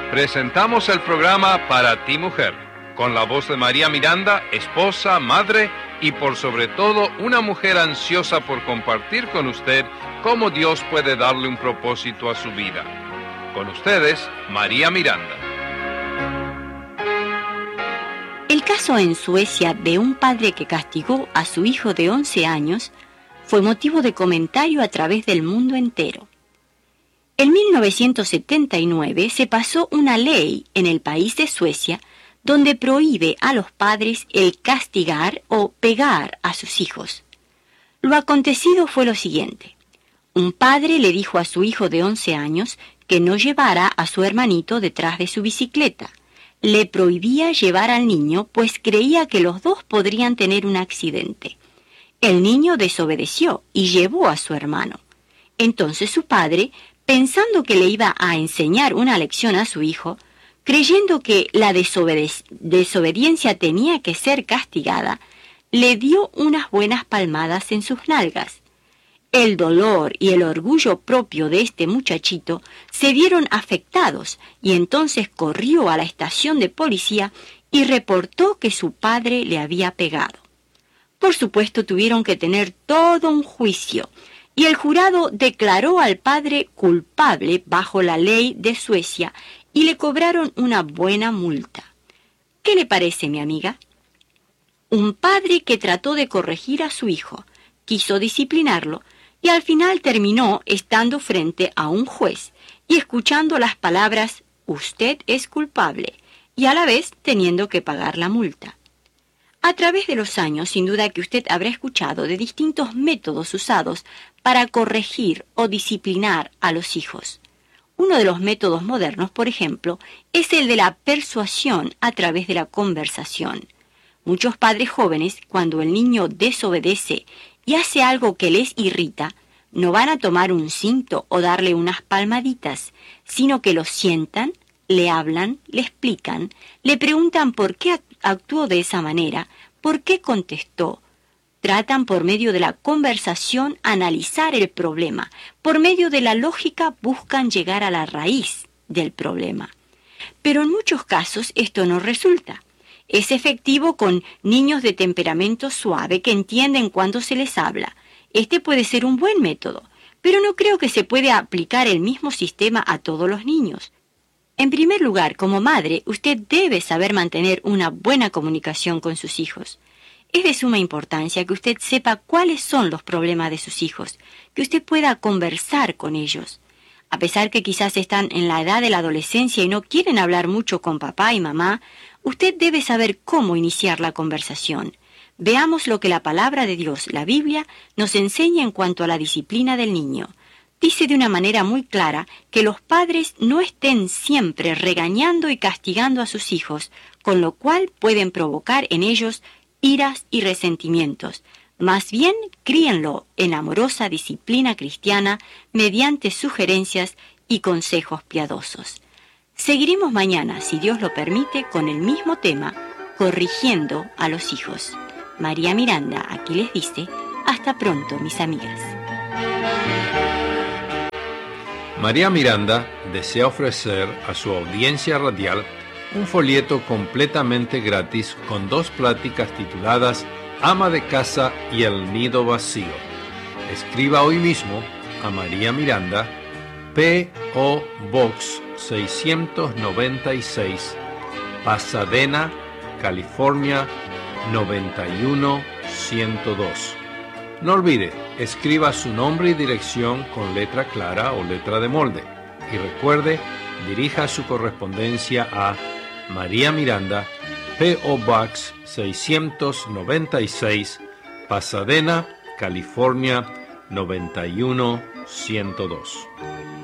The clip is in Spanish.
Presentamos el programa Para ti, mujer, con la voz de María Miranda, esposa, madre y por sobre todo una mujer ansiosa por compartir con usted cómo Dios puede darle un propósito a su vida. Con ustedes, María Miranda. El caso en Suecia de un padre que castigó a su hijo de 11 años fue motivo de comentario a través del mundo entero. En 1979 se pasó una ley en el país de Suecia donde prohíbe a los padres el castigar o pegar a sus hijos. Lo acontecido fue lo siguiente. Un padre le dijo a su hijo de 11 años que no llevara a su hermanito detrás de su bicicleta. Le prohibía llevar al niño, pues creía que los dos podrían tener un accidente. El niño desobedeció y llevó a su hermano. Entonces su padre, pensando que le iba a enseñar una lección a su hijo, creyendo que la desobediencia tenía que ser castigada, le dio unas buenas palmadas en sus nalgas. El dolor y el orgullo propio de este muchachito se vieron afectados y entonces corrió a la estación de policía y reportó que su padre le había pegado. Por supuesto, tuvieron que tener todo un juicio y el jurado declaró al padre culpable bajo la ley de Suecia y le cobraron una buena multa. ¿Qué le parece, mi amiga? Un padre que trató de corregir a su hijo, quiso disciplinarlo y al final terminó estando frente a un juez y escuchando las palabras «Usted es culpable» y a la vez teniendo que pagar la multa. A través de los años, sin duda que usted habrá escuchado de distintos métodos usados para corregir o disciplinar a los hijos. Uno de los métodos modernos, por ejemplo, es el de la persuasión a través de la conversación. Muchos padres jóvenes, cuando el niño desobedece y hace algo que les irrita, no van a tomar un cinto o darle unas palmaditas, sino que lo sientan, le hablan, le explican, le preguntan por qué actuó de esa manera, por qué contestó. Tratan por medio de la conversación analizar el problema. Por medio de la lógica buscan llegar a la raíz del problema. Pero en muchos casos esto no resulta. Es efectivo con niños de temperamento suave que entienden cuando se les habla. Este puede ser un buen método, pero no creo que se pueda aplicar el mismo sistema a todos los niños. En primer lugar, como madre, usted debe saber mantener una buena comunicación con sus hijos. Es de suma importancia que usted sepa cuáles son los problemas de sus hijos, que usted pueda conversar con ellos. A pesar que quizás están en la edad de la adolescencia y no quieren hablar mucho con papá y mamá, usted debe saber cómo iniciar la conversación. Veamos lo que la palabra de Dios, la Biblia, nos enseña en cuanto a la disciplina del niño. Dice de una manera muy clara que los padres no estén siempre regañando y castigando a sus hijos, con lo cual pueden provocar en ellos iras y resentimientos. Más bien, críenlo en amorosa disciplina cristiana mediante sugerencias y consejos piadosos. Seguiremos mañana, si Dios lo permite, con el mismo tema, corrigiendo a los hijos. María Miranda aquí les dice, hasta pronto, mis amigas. María Miranda desea ofrecer a su audiencia radial un folleto completamente gratis con 2 pláticas tituladas Ama de Casa y El Nido Vacío. Escriba hoy mismo a María Miranda, P.O. Box 696, Pasadena, California 91102. No olvide, escriba su nombre y dirección con letra clara o letra de molde. Y recuerde, dirija su correspondencia a María Miranda, P.O. Box 696, Pasadena, California 91102.